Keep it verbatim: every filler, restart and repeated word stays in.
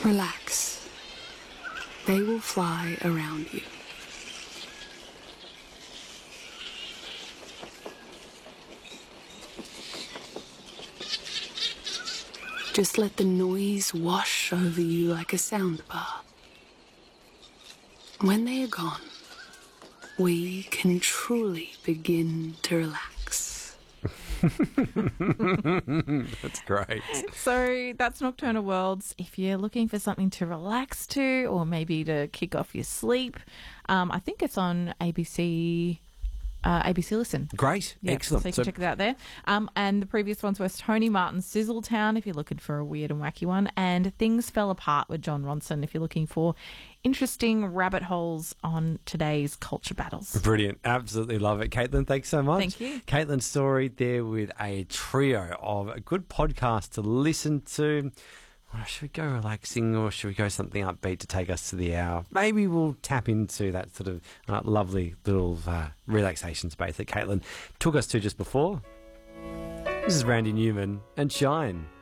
Relax. They will fly around you. Just let the noise wash over you like a sound bath. When they are gone, we can truly begin to relax. That's great. So that's Nocturnal Worlds. If you're looking for something to relax to, or maybe to kick off your sleep, um, I think it's on A B C... Uh, A B C Listen. Great. Yeah, Excellent. So you can So- check it out there. Um, and the previous ones were Tony Martin's Sizzletown, if you're looking for a weird and wacky one, and Things Fell Apart with John Ronson, if you're looking for interesting rabbit holes on today's culture battles. Brilliant. Absolutely love it. Caitlin, thanks so much. Thank you. Caitlin Story there with a trio of a good podcast to listen to. Well, should we go relaxing or should we go something upbeat to take us to the hour? Maybe we'll tap into that sort of uh, lovely little uh, relaxation space that Caitlin took us to just before. This is Randy Newman and Shine.